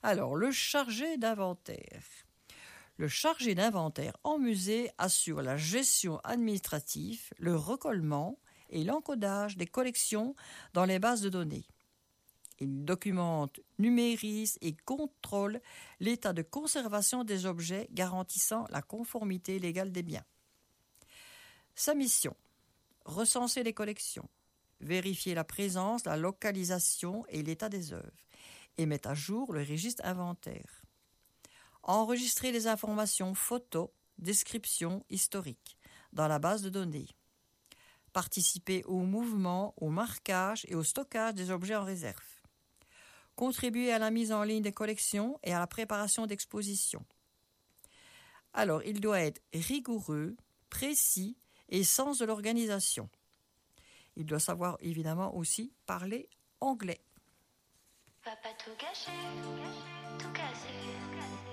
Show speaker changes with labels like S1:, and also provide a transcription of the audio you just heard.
S1: Alors, le chargé d'inventaire. Le chargé d'inventaire en musée assure la gestion administrative, le recollement et l'encodage des collections dans les bases de données. Il documente, numérise et contrôle l'état de conservation des objets garantissant la conformité légale des biens. Sa mission: recenser les collections, vérifier la présence, la localisation et l'état des œuvres, et mettre à jour le registre inventaire. Enregistrer les informations photos, descriptions historiques dans la base de données. Participer au mouvement, au marquage et au stockage des objets en réserve. Contribuer à la mise en ligne des collections et à la préparation d'expositions. Alors, il doit être rigoureux, précis et sens de l'organisation. Il doit savoir évidemment aussi parler anglais.
S2: Va pas tout gâcher, tout casser.